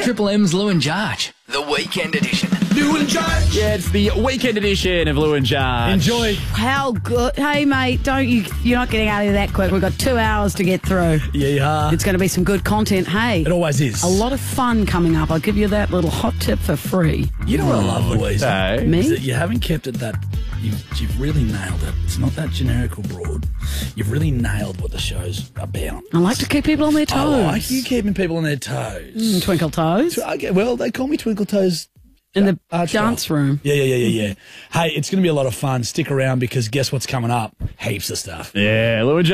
Triple M's Lou and Jarge, the weekend edition. Lou and Jarge. Yeah, it's the weekend edition of Lou and Jarge. Enjoy. How good. Hey, mate, you're not getting out of here that quick. We've got 2 hours to get through. Yeah, you are. It's going to be some good content. Hey. It always is. A lot of fun coming up. I'll give you that little hot tip for free. You know what I love, Louise? Okay. Me? Is that you haven't kept it that... You've really nailed it. It's not that generic or broad. You've really nailed what the show's about. I like to keep people on their toes. I like you keeping people on their toes. Twinkle toes. Okay, well, they call me Twinkle Toes. In the Archibald. dance room. Yeah. Hey, it's going to be a lot of fun. Stick around because guess what's coming up? Heaps of stuff. Yeah, Lou and Jarge.